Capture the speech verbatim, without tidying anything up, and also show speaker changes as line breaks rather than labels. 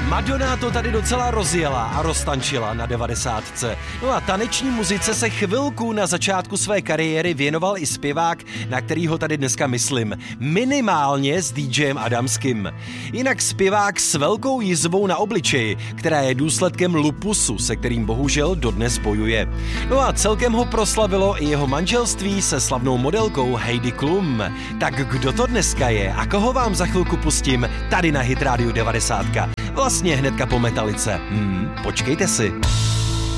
Madonna to tady docela rozjela a roztančila na devadesátce. No a taneční muzice se chvilku na začátku své kariéry věnoval i zpěvák, na kterýho tady dneska myslím. Minimálně s DJem Adamským. Jinak zpěvák s velkou jizvou na obličeji, která je důsledkem lupusu, se kterým bohužel dodnes bojuje. No a celkem ho proslavilo i jeho manželství se slavnou modelkou Heidi Klum. Tak kdo to dneska je a koho vám za chvilku pustím tady na Hit Radio devadesát? Vlastně hnedka po Metalice. Hmm, počkejte si.